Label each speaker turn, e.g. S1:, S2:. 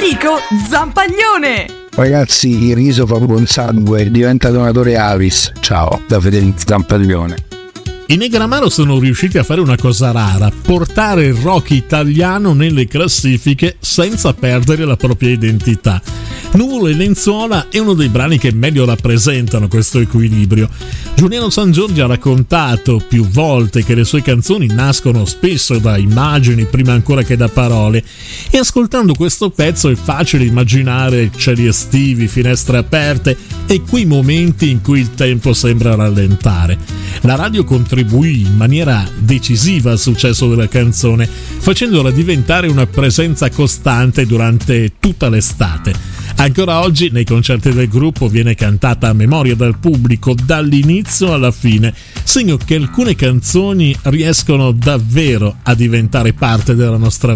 S1: Enrico Zampaglione.
S2: Ragazzi, il riso fa buon sangue, diventa donatore Avis. Ciao, da Federico Zampaglione.
S3: I Negramaro sono riusciti a fare una cosa rara: portare il rock italiano nelle classifiche senza perdere la propria identità. Nuvole e lenzuola è uno dei brani che meglio rappresentano questo equilibrio. Giuliano Sangiorgi ha raccontato più volte che le sue canzoni nascono spesso da immagini prima ancora che da parole, e ascoltando questo pezzo è facile immaginare cieli estivi, finestre aperte e quei momenti in cui il tempo sembra rallentare. La radio contribuì in maniera decisiva al successo della canzone, facendola diventare una presenza costante durante tutta l'estate. Ancora oggi nei concerti del gruppo viene cantata a memoria dal pubblico dall'inizio alla fine, segno che alcune canzoni riescono davvero a diventare parte della nostra